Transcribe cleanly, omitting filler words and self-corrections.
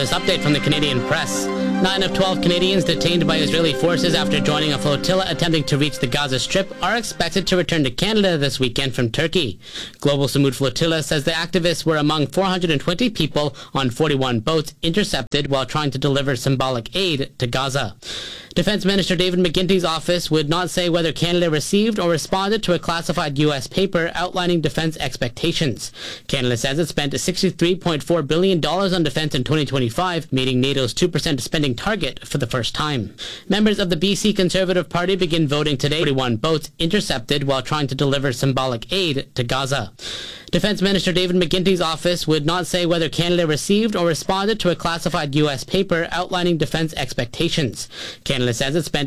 This update from the Canadian press. 9 of 12 Canadians detained by Israeli forces after joining a flotilla attempting to reach the Gaza Strip are expected to return to Canada this weekend from Turkey. Global Samud Flotilla says the activists were among 420 people on 41 boats intercepted while trying to deliver symbolic aid to Gaza. Defense Minister David McGuinty's office would not say whether Canada received or responded to a classified U.S. paper outlining defense expectations. Canada says it spent $63.4 billion on defense in 2025, meeting NATO's 2% spending target for the first time. Members of the BC Conservative Party begin voting today. 41 boats intercepted while trying to deliver symbolic aid to Gaza. Defense Minister David McGuinty's office would not say whether Canada received or responded to a classified U.S. paper outlining defense expectations. Canada says it spent